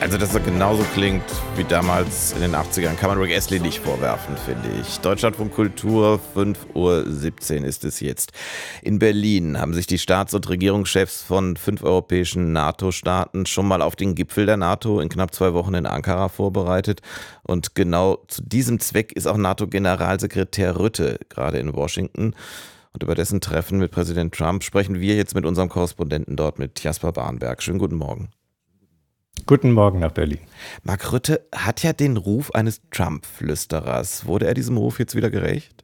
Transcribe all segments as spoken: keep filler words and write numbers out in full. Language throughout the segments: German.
Also, dass er genauso klingt wie damals in den achtzigern, kann man Rick Astley nicht vorwerfen, finde ich. Deutschlandfunk Kultur, fünf Uhr siebzehn ist es jetzt. In Berlin haben sich die Staats- und Regierungschefs von fünf europäischen NATO-Staaten schon mal auf den Gipfel der NATO in knapp zwei Wochen in Ankara vorbereitet. Und genau zu diesem Zweck ist auch NATO-Generalsekretär Rutte gerade in Washington. Und über dessen Treffen mit Präsident Trump sprechen wir jetzt mit unserem Korrespondenten dort, mit Jasper Barnberg. Schönen guten Morgen. Guten Morgen nach Berlin. Mark Rutte hat ja den Ruf eines Trump-Flüsterers. Wurde er diesem Ruf jetzt wieder gerecht?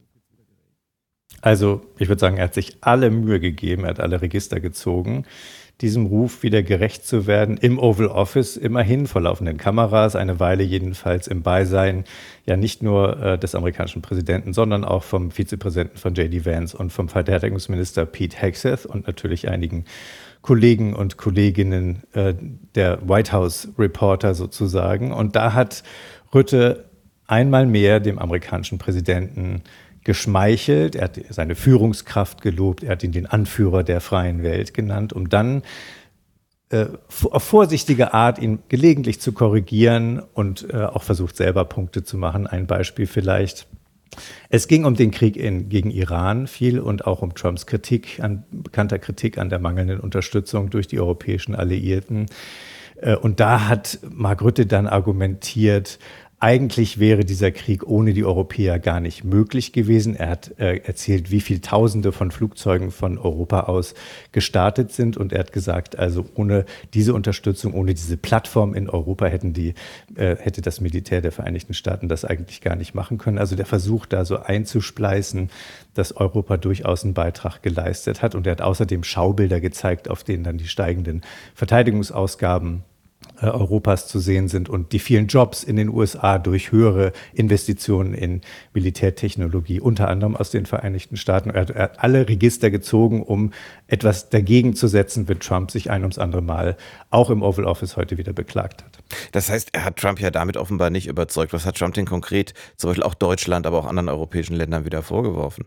Also ich würde sagen, er hat sich alle Mühe gegeben, er hat alle Register gezogen, diesem Ruf wieder gerecht zu werden, im Oval Office, immerhin vor laufenden Kameras, eine Weile jedenfalls im Beisein, ja nicht nur äh, des amerikanischen Präsidenten, sondern auch vom Vizepräsidenten von J D Vance und vom Verteidigungsminister Pete Hegseth und natürlich einigen Kollegen und Kolleginnen äh, der White House Reporter sozusagen. Und da hat Rutte einmal mehr dem amerikanischen Präsidenten geschmeichelt. Er hat seine Führungskraft gelobt. Er hat ihn den Anführer der freien Welt genannt, um dann äh, auf vorsichtige Art ihn gelegentlich zu korrigieren und äh, auch versucht, selber Punkte zu machen. Ein Beispiel vielleicht. Es ging um den Krieg in, gegen Iran viel und auch um Trumps Kritik, an, bekannter Kritik an der mangelnden Unterstützung durch die europäischen Alliierten. Und da hat Mark Rutte dann argumentiert, eigentlich wäre dieser Krieg ohne die Europäer gar nicht möglich gewesen. Er hat äh, erzählt, wie viele Tausende von Flugzeugen von Europa aus gestartet sind. Und er hat gesagt, also ohne diese Unterstützung, ohne diese Plattform in Europa hätten die, äh, hätte das Militär der Vereinigten Staaten das eigentlich gar nicht machen können. Also der Versuch, da so einzuspleißen, dass Europa durchaus einen Beitrag geleistet hat. Und er hat außerdem Schaubilder gezeigt, auf denen dann die steigenden Verteidigungsausgaben Europas zu sehen sind und die vielen Jobs in den U S A durch höhere Investitionen in Militärtechnologie, unter anderem aus den Vereinigten Staaten. Er hat alle Register gezogen, um etwas dagegen zu setzen, wenn Trump sich ein ums andere Mal auch im Oval Office heute wieder beklagt hat. Das heißt, er hat Trump ja damit offenbar nicht überzeugt. Was hat Trump denn konkret, zum Beispiel auch Deutschland, aber auch anderen europäischen Ländern wieder vorgeworfen?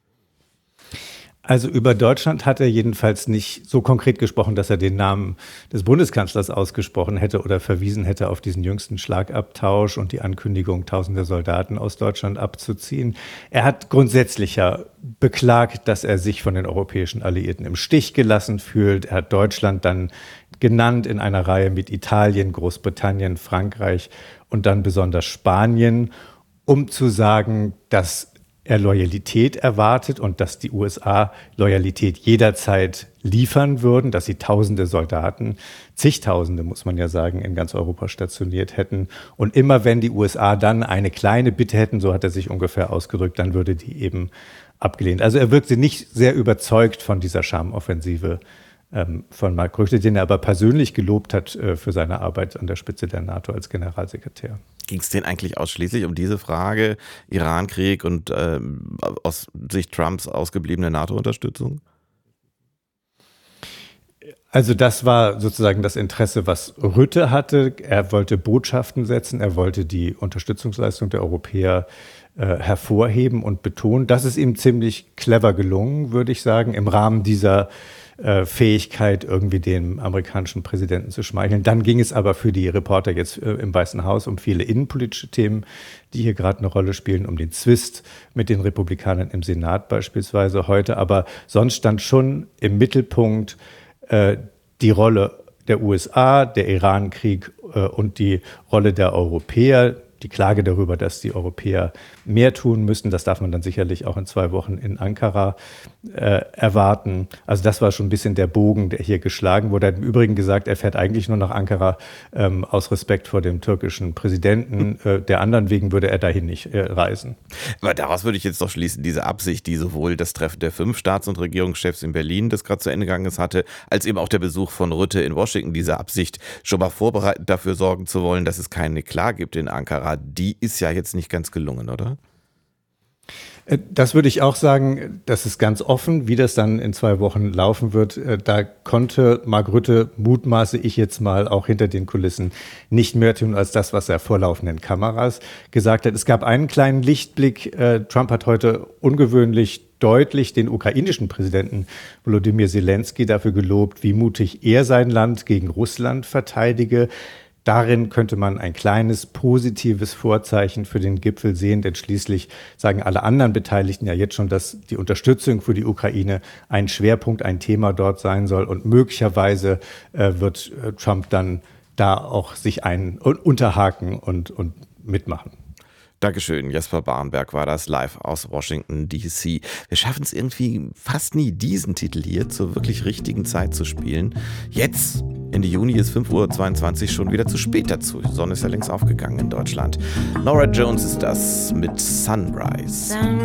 Also über Deutschland hat er jedenfalls nicht so konkret gesprochen, dass er den Namen des Bundeskanzlers ausgesprochen hätte oder verwiesen hätte auf diesen jüngsten Schlagabtausch und die Ankündigung, tausende Soldaten aus Deutschland abzuziehen. Er hat grundsätzlich ja beklagt, dass er sich von den europäischen Alliierten im Stich gelassen fühlt. Er hat Deutschland dann genannt in einer Reihe mit Italien, Großbritannien, Frankreich und dann besonders Spanien, um zu sagen, dass er Loyalität erwartet und dass die U S A Loyalität jederzeit liefern würden, dass sie tausende Soldaten, zigtausende muss man ja sagen, in ganz Europa stationiert hätten. Und immer wenn die U S A dann eine kleine Bitte hätten, so hat er sich ungefähr ausgedrückt, dann würde die eben abgelehnt. Also er wirkte nicht sehr überzeugt von dieser Charmoffensive ähm, von Mark Rutte, den er aber persönlich gelobt hat äh, für seine Arbeit an der Spitze der NATO als Generalsekretär. Ging es denn eigentlich ausschließlich um diese Frage, Irankrieg und äh, aus Sicht Trumps ausgebliebene NATO-Unterstützung? Also das war sozusagen das Interesse, was Rutte hatte. Er wollte Botschaften setzen, er wollte die Unterstützungsleistung der Europäer äh, hervorheben und betonen. Das ist ihm ziemlich clever gelungen, würde ich sagen, im Rahmen dieser äh, Fähigkeit, irgendwie dem amerikanischen Präsidenten zu schmeicheln. Dann ging es aber für die Reporter jetzt äh, im Weißen Haus um viele innenpolitische Themen, die hier gerade eine Rolle spielen, um den Zwist mit den Republikanern im Senat beispielsweise heute. Aber sonst stand schon im Mittelpunkt äh, die Rolle der U S A, der Irankrieg äh, und die Rolle der Europäer. Die Klage darüber, dass die Europäer mehr tun müssen, das darf man dann sicherlich auch in zwei Wochen in Ankara äh, erwarten. Also das war schon ein bisschen der Bogen, der hier geschlagen wurde. Er hat im Übrigen gesagt, er fährt eigentlich nur nach Ankara ähm, aus Respekt vor dem türkischen Präsidenten. Äh, der anderen wegen würde er dahin nicht äh, reisen. Aber daraus würde ich jetzt doch schließen, diese Absicht, die sowohl das Treffen der fünf Staats- und Regierungschefs in Berlin, das gerade zu Ende gegangen ist, hatte, als eben auch der Besuch von Rutte in Washington, diese Absicht, schon mal vorbereitet dafür sorgen zu wollen, dass es keine Klage gibt in Ankara. Die ist ja jetzt nicht ganz gelungen, oder? Das würde ich auch sagen, das ist ganz offen, wie das dann in zwei Wochen laufen wird. Da konnte Mark Rutte, mutmaße ich jetzt mal, auch hinter den Kulissen nicht mehr tun als das, was er vor laufenden Kameras gesagt hat. Es gab einen kleinen Lichtblick. Trump hat heute ungewöhnlich deutlich den ukrainischen Präsidenten Volodymyr Zelensky dafür gelobt, wie mutig er sein Land gegen Russland verteidige. Darin könnte man ein kleines positives Vorzeichen für den Gipfel sehen, denn schließlich sagen alle anderen Beteiligten ja jetzt schon, dass die Unterstützung für die Ukraine ein Schwerpunkt, ein Thema dort sein soll und möglicherweise äh, wird äh, Trump dann da auch sich ein unterhaken und, und mitmachen. Dankeschön, Jesper Barenberg war das live aus Washington D C. Wir schaffen es irgendwie fast nie, diesen Titel hier zur wirklich richtigen Zeit zu spielen. Jetzt, Ende Juni, ist fünf Uhr zweiundzwanzig schon wieder zu spät dazu. Die Sonne ist ja längst aufgegangen in Deutschland. Norah Jones ist das mit Sunrise.